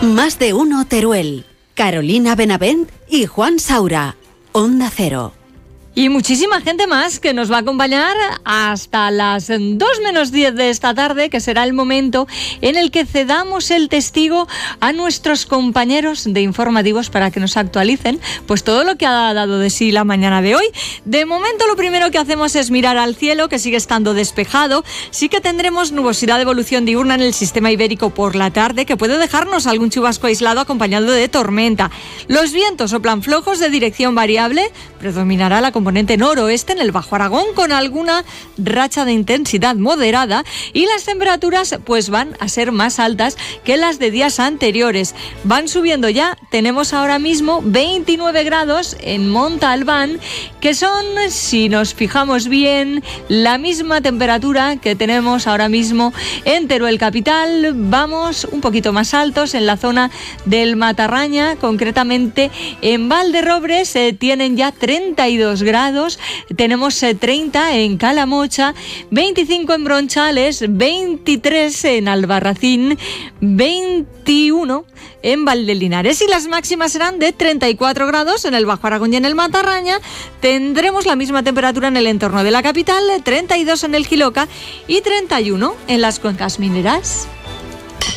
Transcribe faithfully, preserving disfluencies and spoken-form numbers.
Más de uno Teruel. Carolina Benavent y Juan Saura. Onda Cero. Y muchísima gente más que nos va a acompañar hasta las dos menos diez de esta tarde, que será el momento en el que cedamos el testigo a nuestros compañeros de informativos para que nos actualicen pues todo lo que ha dado de sí la mañana de hoy. De momento lo primero que hacemos es mirar al cielo, que sigue estando despejado. Sí que tendremos nubosidad de evolución diurna en el sistema ibérico por la tarde, que puede dejarnos algún chubasco aislado acompañado de tormenta. Los vientos soplan flojos de dirección variable, predominará la componente noroeste en el Bajo Aragón con alguna racha de intensidad moderada, y las temperaturas pues van a ser más altas que las de días anteriores. Van subiendo ya, tenemos ahora mismo veintinueve grados en Monta Albán, que son, si nos fijamos bien, la misma temperatura que tenemos ahora mismo en Teruel capital. Vamos un poquito más altos en la zona del Matarraña, concretamente en Valderrobres se tienen ya treinta y dos grados, tenemos treinta en Calamocha, veinticinco en Bronchales, veintitrés en Albarracín, veintiuno en Valdelinares, y las máximas serán de treinta y cuatro grados en el Bajo Aragón y en el Matarraña. Tendremos la misma temperatura en el entorno de la capital, treinta y dos en el Jiloca y treinta y uno en las cuencas mineras.